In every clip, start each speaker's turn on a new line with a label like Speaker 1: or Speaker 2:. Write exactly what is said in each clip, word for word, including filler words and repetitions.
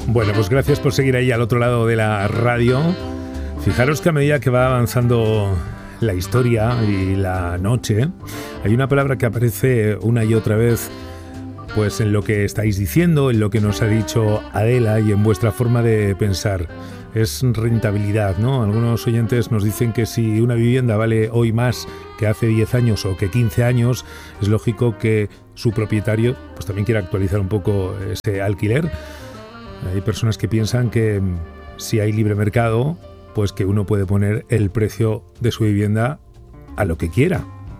Speaker 1: Bueno, pues gracias por seguir ahí al otro lado de la radio. Fijaros que a medida que va avanzando la historia y la noche, hay una palabra que aparece una y otra vez, pues en lo que estáis diciendo, en lo que nos ha dicho Adela y en vuestra forma de pensar. Es rentabilidad, ¿no? Algunos oyentes nos dicen que si una vivienda vale hoy más que hace diez años o que quince años, es lógico que su propietario pues también quiera actualizar un poco ese alquiler. Hay personas que piensan que si hay libre mercado, pues que uno puede poner el precio de su vivienda a lo que quiera.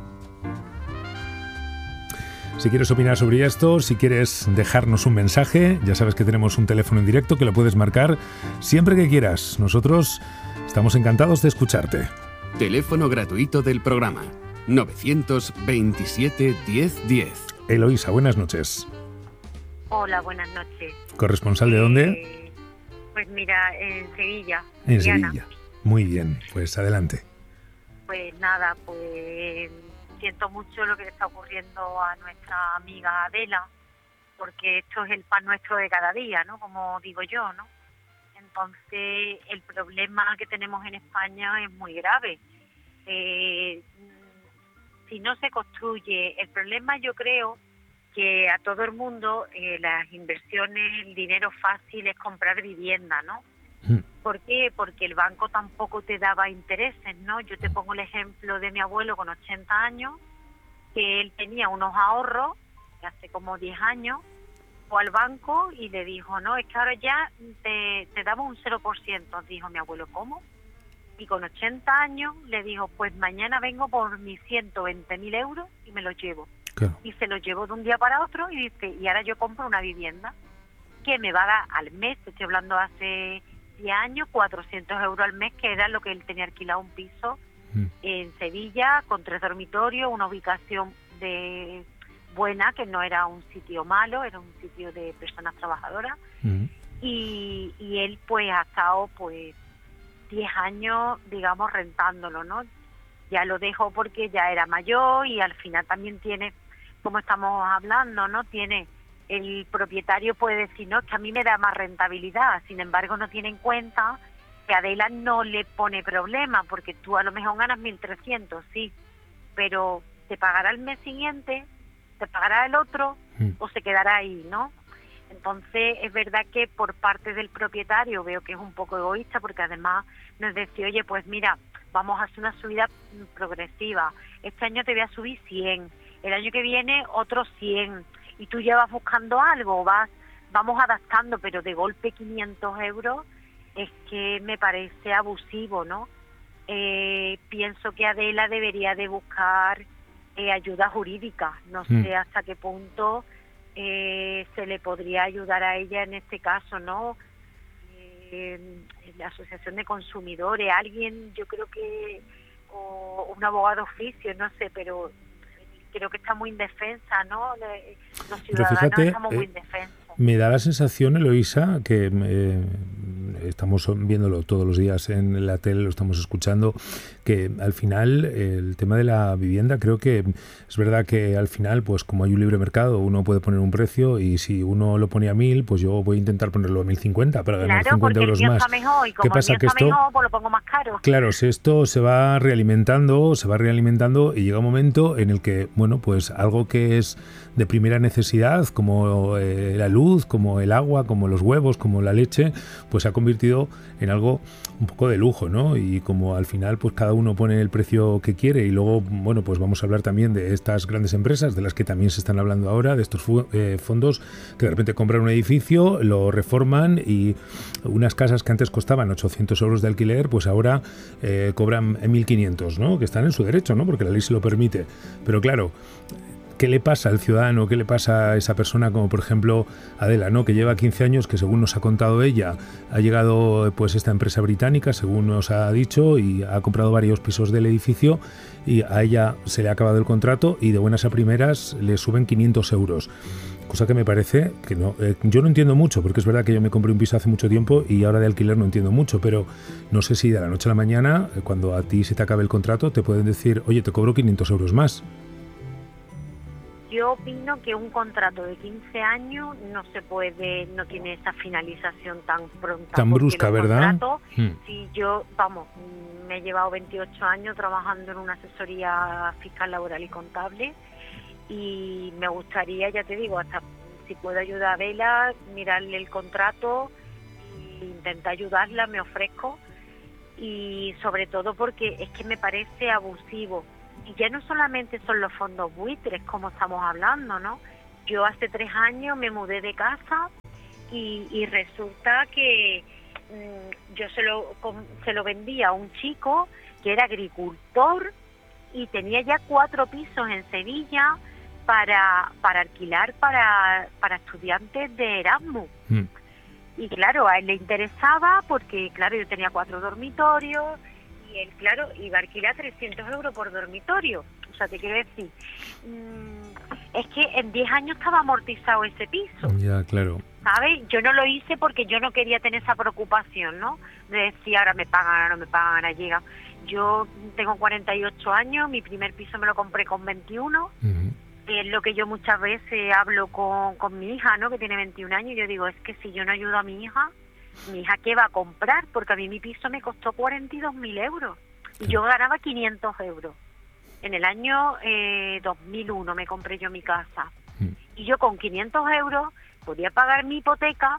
Speaker 1: Si quieres opinar sobre esto, si quieres dejarnos un mensaje, ya sabes que tenemos un teléfono en directo que lo puedes marcar siempre que quieras. Nosotros estamos encantados de escucharte.
Speaker 2: Teléfono gratuito del programa novecientos veintisiete diez diez.
Speaker 1: Eloísa, buenas noches.
Speaker 3: Hola, buenas noches.
Speaker 1: ¿Corresponsal de dónde?
Speaker 3: Eh, pues mira, en Sevilla.
Speaker 1: En
Speaker 3: Diana.
Speaker 1: Sevilla. Muy bien, pues adelante.
Speaker 3: Pues nada, pues siento mucho lo que le está ocurriendo a nuestra amiga Adela, porque esto es el pan nuestro de cada día, ¿no? Como digo yo, ¿no? Entonces, el problema que tenemos en España es muy grave. Eh, si no se construye, el problema yo creo que a todo el mundo eh, las inversiones, el dinero fácil es comprar vivienda, ¿no? Mm. ¿Por qué? Porque el banco tampoco te daba intereses, ¿no? Yo te pongo el ejemplo de mi abuelo con ochenta años, que él tenía unos ahorros de hace como diez años, fue al banco y le dijo, no, es que ahora ya te, te damos un cero por ciento. Dijo mi abuelo, ¿cómo? Y con ochenta años le dijo, pues mañana vengo por mis ciento veinte mil euros y me los llevo. Claro. Y se los llevó de un día para otro y dice, y ahora yo compro una vivienda que me va a dar al mes, te estoy hablando hace diez años, cuatrocientos euros al mes, que era lo que él tenía alquilado un piso mm. en Sevilla, con tres dormitorios, una ubicación de buena, que no era un sitio malo, era un sitio de personas trabajadoras, mm. y, y él pues ha estado pues diez años, digamos, rentándolo, ¿no? Ya lo dejó porque ya era mayor y al final también tiene, como estamos hablando, ¿no? Tiene, el propietario puede decir, no, que a mí me da más rentabilidad, sin embargo no tiene en cuenta que a Adela no le pone problema, porque tú a lo mejor ganas mil trescientos, sí, pero te pagará el mes siguiente, te pagará el otro, mm. o se quedará ahí, ¿no? Entonces es verdad que por parte del propietario veo que es un poco egoísta, porque además nos decía, oye, pues mira, vamos a hacer una subida progresiva, este año te voy a subir cien, el año que viene otros cien, y tú ya vas buscando algo, vas, vamos adaptando, pero de golpe quinientos euros es que me parece abusivo, ¿no? Eh, pienso que Adela debería de buscar eh, ayuda jurídica, no mm. sé hasta qué punto eh, se le podría ayudar a ella en este caso, ¿no? Eh, la Asociación de Consumidores, alguien, yo creo que, o un abogado oficio, no sé, pero creo que está muy indefensa, ¿no? Los ciudadanos fíjate, estamos muy indefensos.
Speaker 1: Eh, me da la sensación, Eloísa, que eh, estamos viéndolo todos los días en la tele, lo estamos escuchando, que al final el tema de la vivienda, creo que es verdad que al final, pues como hay un libre mercado, uno puede poner un precio y si uno lo pone a mil, pues yo voy a intentar ponerlo a mil cincuenta para ganar
Speaker 3: claro,
Speaker 1: cincuenta euros más.
Speaker 3: Mejor, y como
Speaker 1: ¿qué pasa?
Speaker 3: el
Speaker 1: Que esto,
Speaker 3: mejor, pues lo pongo más caro.
Speaker 1: Claro, si esto se va realimentando, se va realimentando y llega un momento en el que, bueno, pues algo que es de primera necesidad, como eh, la luz, como el agua, como los huevos, como la leche, pues se ha convertido en algo un poco de lujo, ¿no? Y como al final pues cada uno pone el precio que quiere y luego, bueno, pues vamos a hablar también de estas grandes empresas de las que también se están hablando ahora, de estos fu- eh, fondos que de repente compran un edificio, lo reforman y unas casas que antes costaban ochocientos euros de alquiler, pues ahora eh, cobran mil quinientos, ¿no? Que están en su derecho, ¿no? Porque la ley se lo permite. Pero claro, ¿qué le pasa al ciudadano? ¿Qué le pasa a esa persona como por ejemplo Adela, ¿no? Que lleva quince años, que según nos ha contado ella, ha llegado pues esta empresa británica, según nos ha dicho, y ha comprado varios pisos del edificio y a ella se le ha acabado el contrato y de buenas a primeras le suben quinientos euros. Cosa que me parece que no, eh, yo no entiendo mucho, porque es verdad que yo me compré un piso hace mucho tiempo y ahora de alquiler no entiendo mucho, pero no sé si de la noche a la mañana, cuando a ti se te acabe el contrato, te pueden decir, oye, te cobro quinientos euros más.
Speaker 3: yo opino que un contrato de quince años no se puede, no tiene esa finalización tan pronta.
Speaker 1: Tan brusca, ¿verdad?
Speaker 3: Hmm. Si yo, vamos, me he llevado veintiocho años trabajando en una asesoría fiscal, laboral y contable, y me gustaría, ya te digo, hasta si puedo ayudar a Vela, mirarle el contrato e intentar ayudarla, me ofrezco, y sobre todo porque es que me parece abusivo. Y ya no solamente son los fondos buitres, como estamos hablando, ¿no? Yo hace tres años me mudé de casa y, y resulta que mmm, yo se lo, se lo vendía a un chico que era agricultor y tenía ya cuatro pisos en Sevilla para, para alquilar para, para estudiantes de Erasmus. Mm. Y claro, a él le interesaba porque, claro, yo tenía cuatro dormitorios, y él, claro, iba a alquilar trescientos euros por dormitorio. O sea, te quiero decir, mmm, es que en diez años estaba amortizado ese piso.
Speaker 1: Ya, claro.
Speaker 3: ¿Sabes? Yo no lo hice porque yo no quería tener esa preocupación, ¿no? De decir, ahora me pagan, ahora no me pagan, ahora llega. Yo tengo cuarenta y ocho años, mi primer piso me lo compré con veintiuno. Uh-huh. Es lo que yo muchas veces hablo con, con mi hija, ¿no? Que tiene veintiún años, y yo digo, es que si yo no ayudo a mi hija, mi hija ¿qué va a comprar? Porque a mí mi piso me costó cuarenta y dos mil euros y yo ganaba quinientos euros. En el año eh, dos mil uno me compré yo mi casa y yo con quinientos euros podía pagar mi hipoteca,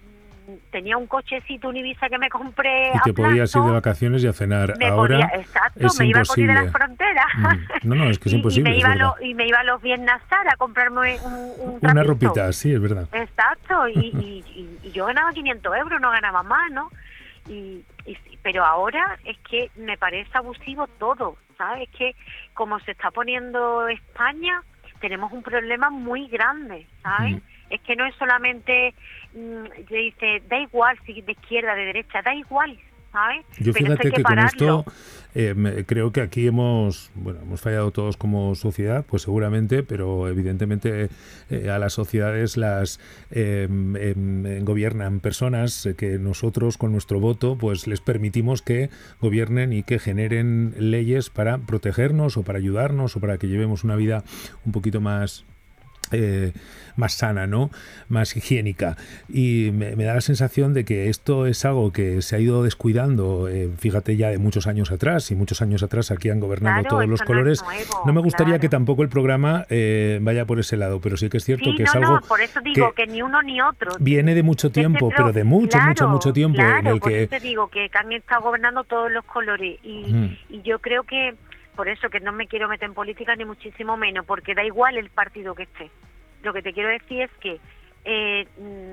Speaker 3: tenía un cochecito, un Ibiza que me compré
Speaker 1: y te
Speaker 3: a
Speaker 1: podías
Speaker 3: plazo,
Speaker 1: ir de vacaciones y a cenar.
Speaker 3: me
Speaker 1: Ahora
Speaker 3: podía, exacto,
Speaker 1: es
Speaker 3: me
Speaker 1: imposible.
Speaker 3: iba a las fronteras
Speaker 1: mm. No, no, es que es
Speaker 3: y,
Speaker 1: imposible.
Speaker 3: Y me, iba
Speaker 1: es
Speaker 3: lo, y me iba a los viernes a Zara a comprarme un, un
Speaker 1: una ropita, sí, es verdad.
Speaker 3: Exacto, y, y, y, y yo ganaba quinientos euros, no ganaba más, ¿no? Y, y pero ahora es que me parece abusivo todo, ¿sabes? Es que como se está poniendo España, tenemos un problema muy grande, ¿sabes? Mm. Es que no es solamente, mmm, dice, da igual si de izquierda, de derecha, da igual, ¿sabes?
Speaker 1: Yo
Speaker 3: Pero
Speaker 1: fíjate
Speaker 3: que,
Speaker 1: que
Speaker 3: pararlo.
Speaker 1: con esto eh, me, creo que aquí hemos, bueno, hemos fallado todos como sociedad, pues seguramente, pero evidentemente eh, a las sociedades las eh, eh, gobiernan personas que nosotros con nuestro voto pues les permitimos que gobiernen y que generen leyes para protegernos o para ayudarnos o para que llevemos una vida un poquito más Eh, más sana, ¿no? Más higiénica. Y me, me da la sensación de que esto es algo que se ha ido descuidando, eh, fíjate, ya de muchos años atrás, y muchos años atrás aquí han gobernado
Speaker 3: claro,
Speaker 1: todos los colores. No, nuevo, no me gustaría claro. que tampoco el programa eh, vaya por ese lado, pero sí que es cierto
Speaker 3: sí,
Speaker 1: que
Speaker 3: no,
Speaker 1: es algo
Speaker 3: no, por eso digo que,
Speaker 1: que
Speaker 3: ni uno ni otro.
Speaker 1: Viene de mucho tiempo,
Speaker 3: este,
Speaker 1: pero de mucho,
Speaker 3: claro,
Speaker 1: mucho, mucho tiempo.
Speaker 3: Claro,
Speaker 1: en el
Speaker 3: por
Speaker 1: que...
Speaker 3: eso te digo que han estado gobernando todos los colores y, mm. y yo creo que, por eso que no me quiero meter en política ni muchísimo menos, porque da igual el partido que esté. Lo que te quiero decir es que eh,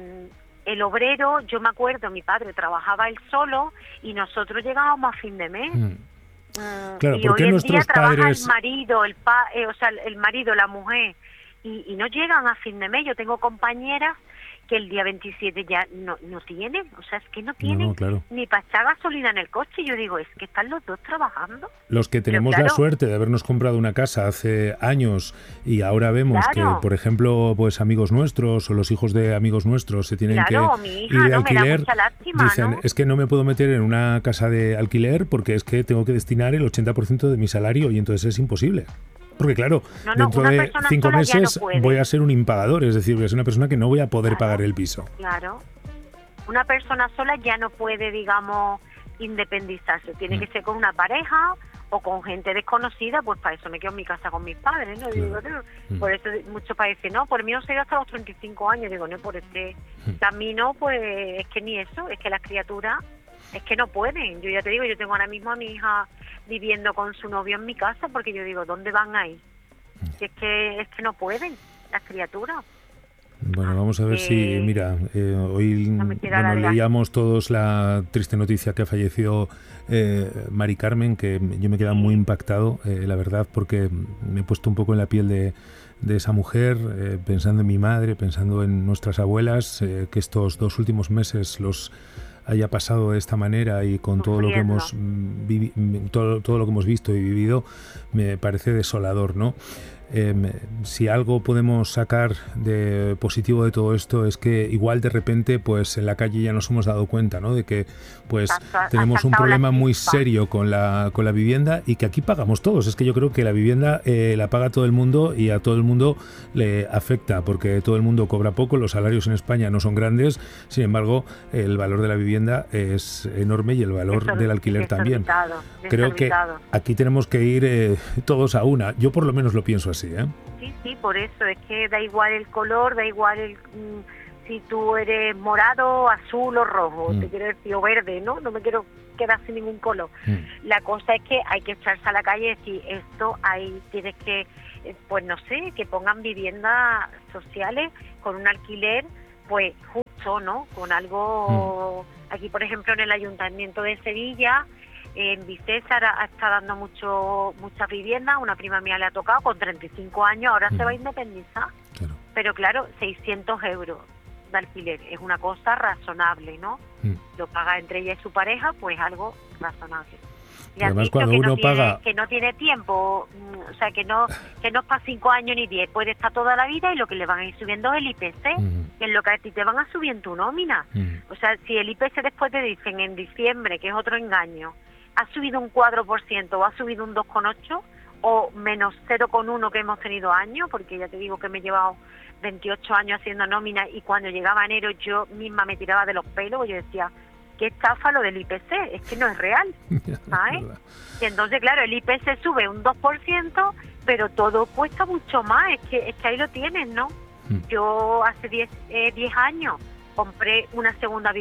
Speaker 3: el obrero, yo me acuerdo, mi padre trabajaba él solo y nosotros llegábamos a fin de mes. Mm.
Speaker 1: Mm, claro,
Speaker 3: y
Speaker 1: ¿por qué
Speaker 3: hoy en
Speaker 1: nuestros
Speaker 3: día trabaja
Speaker 1: padres...
Speaker 3: el marido, el pa, eh, o sea, el marido, la mujer, y, y no llegan a fin de mes. Yo tengo compañeras que el día veintisiete ya no, no tienen, o sea, es que no tienen
Speaker 1: no, no, claro.
Speaker 3: ni para echar gasolina en el coche. Yo digo, es que están los dos trabajando.
Speaker 1: Los que tenemos
Speaker 3: claro,
Speaker 1: la suerte de habernos comprado una casa hace años y ahora vemos
Speaker 3: claro.
Speaker 1: que, por ejemplo, pues amigos nuestros o los hijos de amigos nuestros se tienen
Speaker 3: claro,
Speaker 1: que
Speaker 3: mi hija,
Speaker 1: ir de
Speaker 3: no,
Speaker 1: alquiler,
Speaker 3: me da mucha lástima,
Speaker 1: dicen,
Speaker 3: ¿no?
Speaker 1: es que no me puedo meter en una casa de alquiler porque es que tengo que destinar el ochenta por ciento de mi salario y entonces es imposible. Porque claro,
Speaker 3: no, no,
Speaker 1: dentro de cinco meses
Speaker 3: no
Speaker 1: voy a ser un impagador, es decir, voy a ser una persona que no voy a poder
Speaker 3: claro,
Speaker 1: pagar el piso.
Speaker 3: Claro, una persona sola ya no puede, digamos, independizarse, tiene mm. que ser con una pareja o con gente desconocida, pues para eso me quedo en mi casa con mis padres, ¿no? Claro. Digo, no. Mm. Por eso muchos países, no, por mí no sé hasta los treinta y cinco años, digo, no, por este mm. camino, pues es que ni eso, es que las criaturas, es que no pueden. Yo ya te digo, yo tengo ahora mismo a mi hija viviendo con su novio en mi casa porque yo digo, ¿dónde van a ir? Si es que es que no pueden las criaturas.
Speaker 1: Bueno, vamos a ver eh, si, mira, eh, hoy
Speaker 3: no
Speaker 1: bueno, leíamos todos la triste noticia que falleció eh, Mari Carmen, que yo me he quedado muy impactado, eh, la verdad, porque me he puesto un poco en la piel de, de esa mujer, eh, pensando en mi madre, pensando en nuestras abuelas, eh, que estos dos últimos meses los haya pasado de esta manera y con todo lo que hemos vivi- todo, todo lo que hemos visto y vivido, me parece desolador, ¿no? eh, si algo podemos sacar de positivo de todo esto es que igual de repente pues en la calle ya nos hemos dado cuenta, ¿no? De que pues
Speaker 3: Hasta-
Speaker 1: tenemos un
Speaker 3: hasta
Speaker 1: problema
Speaker 3: la
Speaker 1: muy
Speaker 3: chispa.
Speaker 1: serio con la con la vivienda y que aquí pagamos todos. Es que yo creo que la vivienda eh, la paga todo el mundo y a todo el mundo le afecta porque todo el mundo cobra poco, los salarios en España no son grandes, sin embargo el valor de la vivienda es enorme y el valor
Speaker 3: Desor-
Speaker 1: del alquiler también.
Speaker 3: desorbitado,
Speaker 1: Creo que
Speaker 3: desorbitado.
Speaker 1: aquí tenemos que ir eh, todos a una. Yo por lo menos lo pienso así, ¿eh?
Speaker 3: Sí, sí, por eso, es que da igual el color, da igual el, mm, si tú eres morado, azul o rojo,
Speaker 1: Mm.
Speaker 3: te quiero decir, o verde, ¿no? No me quiero quedar sin ningún color.
Speaker 1: Mm.
Speaker 3: La cosa es que hay que echarse a la calle y decir, esto ahí tienes que, eh, pues no sé, que pongan viviendas sociales con un alquiler, pues justo, ¿no? Con algo, aquí por ejemplo en el Ayuntamiento de Sevilla, en Vicésar ha- está dando mucho muchas viviendas, una prima mía le ha tocado con treinta y cinco años, ahora se va a independizar,
Speaker 1: Claro.
Speaker 3: pero claro, seiscientos euros de alquiler, es una cosa razonable, ¿no?
Speaker 1: Mm.
Speaker 3: Lo paga entre ella y su pareja, pues algo razonable.
Speaker 1: Y
Speaker 3: Le han
Speaker 1: además,
Speaker 3: dicho
Speaker 1: cuando
Speaker 3: que
Speaker 1: uno
Speaker 3: no tiene,
Speaker 1: paga-
Speaker 3: que no tiene tiempo, mm, o sea, que no que no es para cinco años ni diez, puede estar toda la vida y lo que le van a ir subiendo es el I P C,
Speaker 1: Mm.
Speaker 3: que es lo que a ti te van a subir en tu nómina.
Speaker 1: Mm.
Speaker 3: O sea, si el I P C después te dicen en diciembre, que es otro engaño, ha subido un cuatro por ciento o ha subido un dos coma ocho o menos cero coma uno que hemos tenido años, porque ya te digo que me he llevado veintiocho años haciendo nómina y cuando llegaba enero yo misma me tiraba de los pelos, yo decía, qué estafa lo del I P C, es que no es real, ¿sabes?
Speaker 1: Verdad.
Speaker 3: Y entonces, claro, el I P C sube un dos por ciento, pero todo cuesta mucho más, es que, es que ahí lo tienes, ¿no?
Speaker 1: Mm.
Speaker 3: Yo hace diez, eh, diez años compré una segunda vivienda